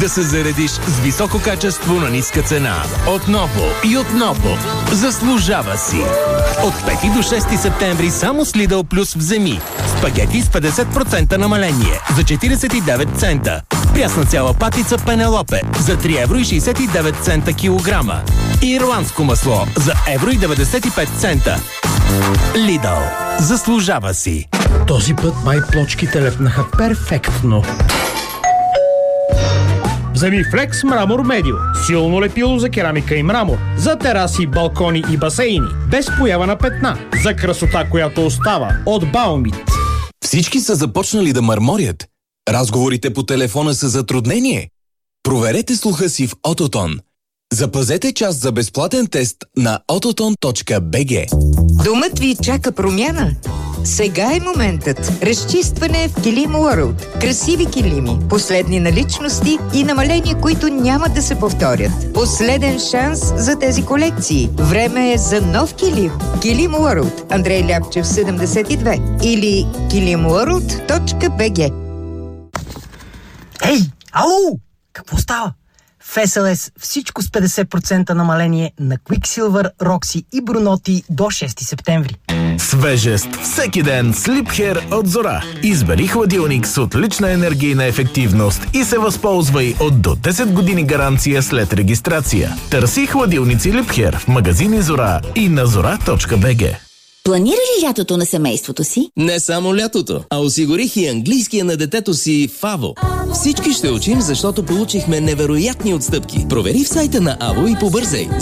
да се заредиш с високо качество на ниска цена. Отново и отново. Заслужава си. От 5 до 6 септември само с Lidl Plus вземи. Спагети с 50% намаление за 49 цента. Прясна цяла патица Пенелопе за 3,69 евро килограма. И ирландско масло за 1,95 цента. Lidl. Заслужава си. Този път май плочките лепнаха перфектно. Вземи Flex Мрамор Медио. Силно лепило за керамика и мрамор. За тераси, балкони и басейни. Без поява на петна. За красота, която остава. От Баумит. Всички са започнали да мърморят. Разговорите по телефона са затруднение. Проверете слуха си в Autotone. Запазете час за безплатен тест на autotone.bg. Домът ви чака промяна? Сега е моментът. Разчистване в Килим World. Красиви килими, последни наличности и намаления, които няма да се повторят. Последен шанс за тези колекции. Време е за нов килим. Килим World. Андрей Ляпчев, 72. Или kilimworld.bg. Ей, ало! Какво става? В SLS всичко с 50% намаление на Quicksilver, Roxy и Brunotti до 6 септември. Свежест всеки ден с Liebherr от Зора. Избери хладилник с отлична енергийна ефективност и се възползвай от до 10 години гаранция след регистрация. Търси хладилници Liebherr в магазини Зора и на zora.bg. Планира ли лятото на семейството си? Не само лятото, а осигурих и английския на детето си ФАВО. Всички ще учим, защото получихме невероятни отстъпки. Провери в сайта на АВО и побързай.